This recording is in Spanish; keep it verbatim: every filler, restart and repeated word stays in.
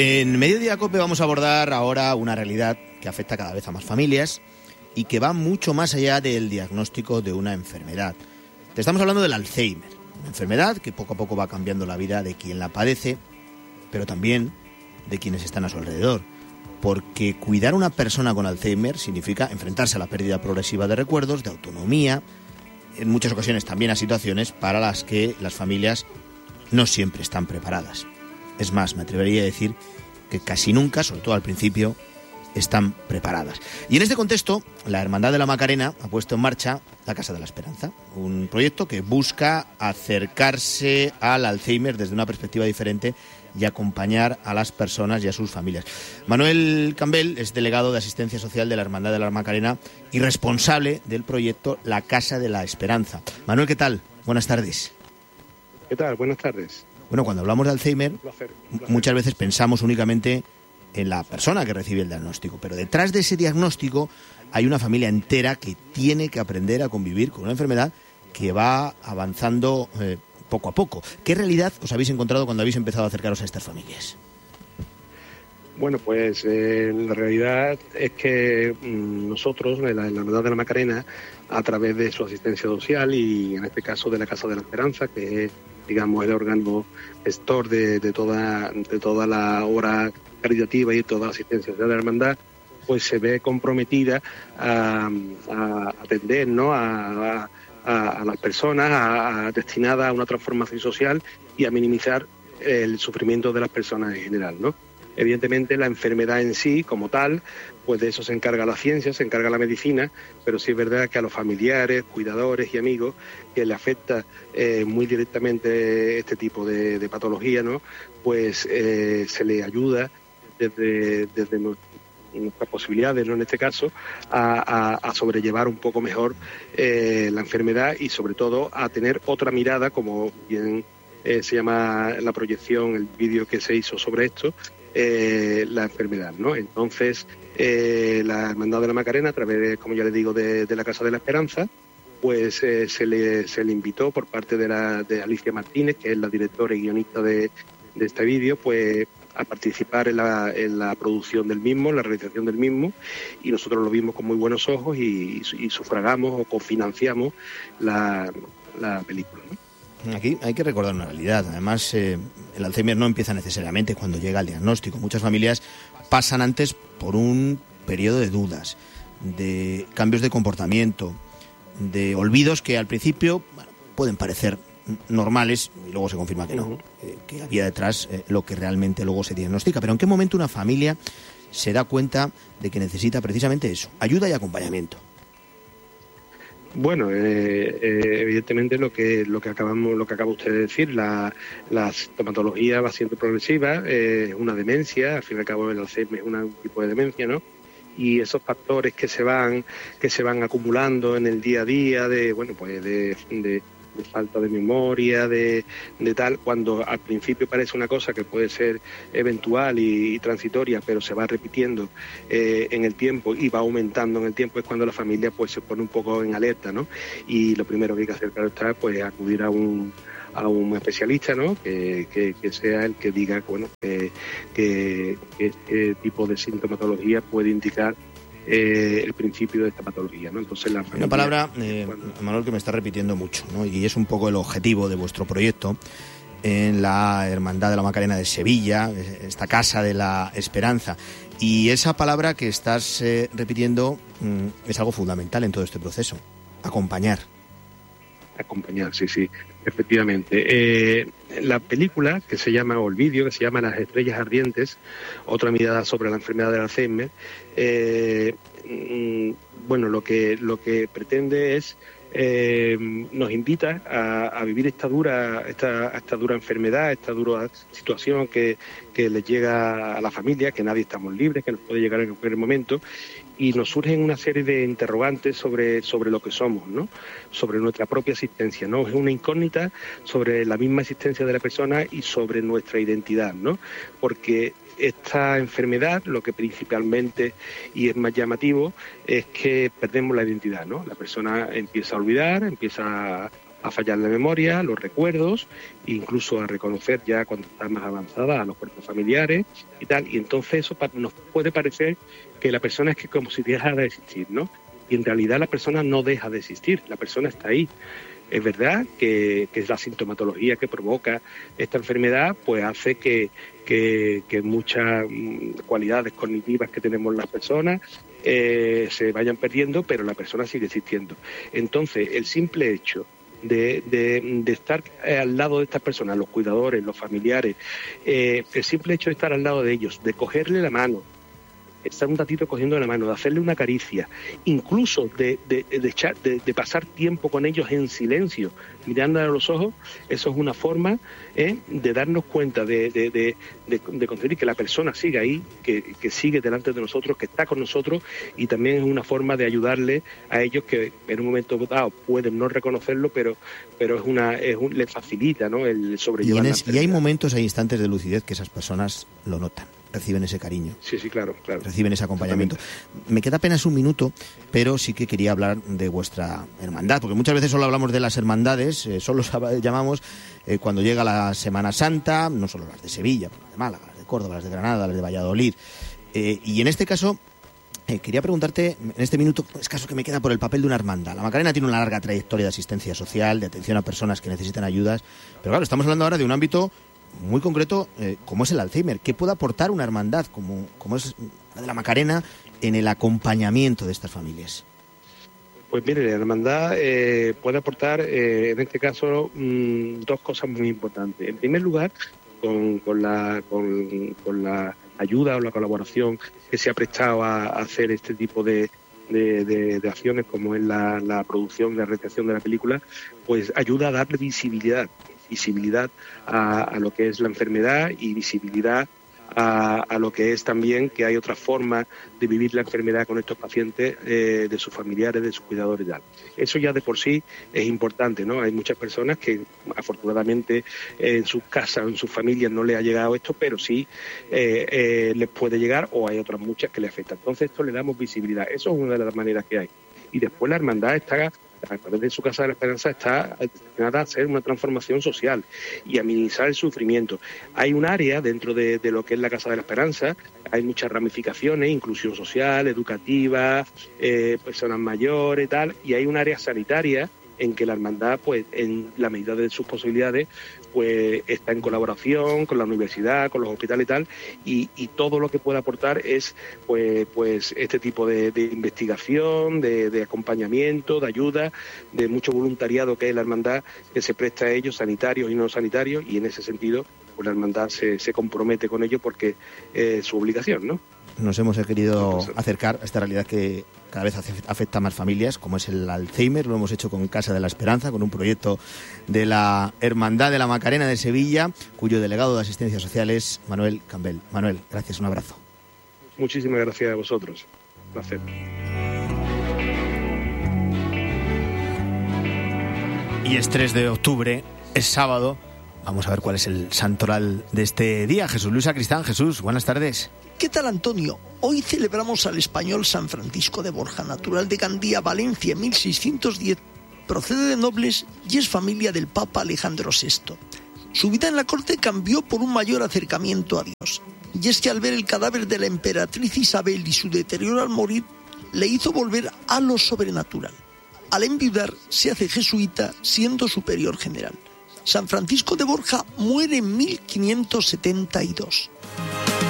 En Mediodía Cope vamos a abordar ahora una realidad que afecta cada vez a más familias y que va mucho más allá del diagnóstico de una enfermedad. Te estamos hablando del Alzheimer, una enfermedad que poco a poco va cambiando la vida de quien la padece, pero también de quienes están a su alrededor. Porque cuidar a una persona con Alzheimer significa enfrentarse a la pérdida progresiva de recuerdos, de autonomía, en muchas ocasiones también a situaciones para las que las familias no siempre están preparadas. Es más, me atrevería a decir que casi nunca, sobre todo al principio, están preparadas. Y en este contexto, la Hermandad de la Macarena ha puesto en marcha la Casa de la Esperanza, un proyecto que busca acercarse al Alzheimer desde una perspectiva diferente y acompañar a las personas y a sus familias. Manuel Campbell es delegado de Asistencia Social de la Hermandad de la Macarena y responsable del proyecto La Casa de la Esperanza. Manuel, ¿qué tal? Buenas tardes. ¿Qué tal? Buenas tardes. Bueno, cuando hablamos de Alzheimer, Un placer, un placer. muchas veces pensamos únicamente en la persona que recibe el diagnóstico, pero detrás de ese diagnóstico hay una familia entera que tiene que aprender a convivir con una enfermedad que va avanzando eh, poco a poco. ¿Qué realidad os habéis encontrado cuando habéis empezado a acercaros a estas familias? Bueno, pues eh, la realidad es que mmm, nosotros, en la, en la Hermandad de la Macarena, a través de su asistencia social y en este caso de la Casa de la Esperanza, que es, digamos, el órgano gestor de, de, toda, de toda la obra caritativa y toda la asistencia social de la Hermandad, pues se ve comprometida a, a atender, ¿no?, a, a, a las personas a, a, destinadas a una transformación social y a minimizar el sufrimiento de las personas en general, ¿no? Evidentemente la enfermedad en sí, como tal, pues de eso se encarga la ciencia, se encarga la medicina, pero sí es verdad que a los familiares, cuidadores y amigos que le afecta eh, muy directamente este tipo de, de patología, ¿no?, pues eh, se le ayuda desde, desde nuestras posibilidades, ¿no?, en este caso, a, a, a sobrellevar un poco mejor eh, la enfermedad y sobre todo a tener otra mirada, como bien eh, se llama la proyección, el vídeo que se hizo sobre esto, Eh, la enfermedad, ¿no? Entonces, eh, la Hermandad de la Macarena, a través, de, como ya les digo, de, de la Casa de la Esperanza, pues eh, se, le, se le invitó por parte de, la, de Alicia Martínez, que es la directora y guionista de, de este vídeo, pues a participar en la, en la producción del mismo, en la realización del mismo, y nosotros lo vimos con muy buenos ojos y, y sufragamos o cofinanciamos la, la película, ¿no? Aquí hay que recordar una realidad. Además, eh, el Alzheimer no empieza necesariamente cuando llega el diagnóstico. Muchas familias pasan antes por un periodo de dudas, de cambios de comportamiento, de olvidos que al principio, bueno, pueden parecer normales y luego se confirma que no, eh, que había detrás eh, lo que realmente luego se diagnostica. Pero ¿en qué momento una familia se da cuenta de que necesita precisamente eso, ayuda y acompañamiento? Bueno, eh, eh, evidentemente lo que lo que acabamos, lo que acaba usted de decir, la, la sintomatología va siendo progresiva, es eh, una demencia, al fin y al cabo el Alzheimer es una, un tipo de demencia, ¿no? Y esos factores que se van que se van acumulando en el día a día, de bueno, pues de, de de falta de memoria, de, de tal, cuando al principio parece una cosa que puede ser eventual y, y transitoria, pero se va repitiendo eh, en el tiempo y va aumentando en el tiempo, es cuando la familia pues se pone un poco en alerta, ¿no? Y lo primero que hay que hacer, claro está, pues acudir a un a un especialista, ¿no?, que, que, que sea el que diga, bueno, que, que, que este tipo de sintomatología puede indicar Eh, el principio de esta patología, ¿no? Entonces la familia, una palabra, eh, cuando... Manuel, que me está repitiendo mucho, ¿no?, y es un poco el objetivo de vuestro proyecto en la Hermandad de la Macarena de Sevilla, esta Casa de la Esperanza, y esa palabra que estás eh, repitiendo mm, es algo fundamental en todo este proceso: acompañar. Acompañar, sí, sí, efectivamente. Eh, la película que se llama, o el vídeo que se llama Las Estrellas Ardientes, otra mirada sobre la enfermedad del Alzheimer, eh, mm, bueno, lo que, lo que pretende es, eh, nos invita a, a vivir esta dura, esta, esta dura enfermedad, esta dura situación que, que les llega a la familia, que nadie estamos libres, que nos puede llegar en cualquier momento, y nos surgen una serie de interrogantes sobre, sobre lo que somos, ¿no?, sobre nuestra propia existencia, ¿no? Es una incógnita sobre la misma existencia de la persona y sobre nuestra identidad, ¿no? Porque esta enfermedad, lo que principalmente, y es más llamativo, es que perdemos la identidad, ¿no? La persona empieza a olvidar, empieza a fallar la memoria, los recuerdos, incluso a reconocer ya cuando está más avanzada a los cuerpos familiares y tal. Y entonces eso nos puede parecer que la persona es que como si dejara de existir, ¿no? Y en realidad la persona no deja de existir, la persona está ahí. Es verdad que, que la sintomatología que provoca esta enfermedad pues hace que, que, que muchas cualidades cognitivas que tenemos las personas eh, se vayan perdiendo, pero la persona sigue existiendo. Entonces, el simple hecho de, de, de estar al lado de estas personas, los cuidadores, los familiares, eh, el simple hecho de estar al lado de ellos, de cogerle la mano, estar un ratito cogiendo la mano, de hacerle una caricia, incluso de, de, de, echar, de, de pasar tiempo con ellos en silencio, mirándole a los ojos, eso es una forma ¿eh? de darnos cuenta, de, de, de, de, de conseguir que la persona siga ahí, que, que sigue delante de nosotros, que está con nosotros, y también es una forma de ayudarle a ellos que en un momento dado pueden no reconocerlo, pero, pero es una es un, les facilita, ¿no?, el sobrellevar. Y, en es, y hay momentos, hay instantes de lucidez que esas personas lo notan. Reciben ese cariño. Sí, sí, claro, claro. Reciben ese acompañamiento. Me queda apenas un minuto, pero sí que quería hablar de vuestra hermandad, porque muchas veces solo hablamos de las hermandades, eh, solo llamamos eh, cuando llega la Semana Santa, no solo las de Sevilla, las de Málaga, las de Córdoba, las de Granada, las de Valladolid. Eh, y en este caso, eh, quería preguntarte, en este minuto escaso que me queda, por el papel de una hermandad. La Macarena tiene una larga trayectoria de asistencia social, de atención a personas que necesitan ayudas, pero claro, estamos hablando ahora de un ámbito muy concreto, eh, como es el Alzheimer. ¿Qué puede aportar una hermandad como, como es la de la Macarena en el acompañamiento de estas familias? Pues mire, la hermandad eh, puede aportar, eh, en este caso, mmm, dos cosas muy importantes. En primer lugar, con, con, la, con, con la ayuda o la colaboración que se ha prestado a, a hacer este tipo de, de, de, de acciones, como es la, la producción, la realización de la película, pues ayuda a darle visibilidad. visibilidad a, a lo que es la enfermedad y visibilidad a, a lo que es también que hay otra forma de vivir la enfermedad con estos pacientes, eh, de sus familiares, de sus cuidadores y tal. Eso ya de por sí es importante, ¿no? Hay muchas personas que afortunadamente eh, en sus casas o en sus familias no les ha llegado esto, pero sí eh, eh, les puede llegar, o hay otras muchas que les afectan. Entonces esto le damos visibilidad. Eso es una de las maneras que hay. Y después la hermandad está, a través de su Casa de la Esperanza, está destinada a hacer una transformación social y a minimizar el sufrimiento. Hay un área dentro de, de lo que es la Casa de la Esperanza, hay muchas ramificaciones, inclusión social, educativa, eh, personas mayores y tal, y hay un área sanitaria en que la hermandad, pues en la medida de sus posibilidades, pues está en colaboración con la universidad, con los hospitales y tal, y, y todo lo que puede aportar es pues pues este tipo de, de investigación, de, de acompañamiento, de ayuda, de mucho voluntariado que hay en la hermandad, que se presta a ellos, sanitarios y no sanitarios, y en ese sentido pues la hermandad se, se compromete con ello porque es su obligación, ¿no? Nos hemos querido acercar a esta realidad que cada vez afecta a más familias, como es el Alzheimer. Lo hemos hecho con Casa de la Esperanza, con un proyecto de la Hermandad de la Macarena de Sevilla, cuyo delegado de Asistencia Social es Manuel Campbell. Manuel, gracias, un abrazo. Muchísimas gracias a vosotros. Un placer. Y es tres de octubre, es sábado. Vamos a ver cuál es el santoral de este día. Jesús Luis Sacristán. Jesús, buenas tardes. ¿Qué tal, Antonio? Hoy celebramos al español San Francisco de Borja, natural de Gandía, Valencia, en mil seiscientos diez. Procede de nobles y es familia del Papa Alejandro sexto. Su vida en la corte cambió por un mayor acercamiento a Dios. Y es que al ver el cadáver de la emperatriz Isabel y su deterioro al morir, le hizo volver a lo sobrenatural. Al enviudar, se hace jesuita, siendo superior general. San Francisco de Borja muere en mil quinientos setenta y dos.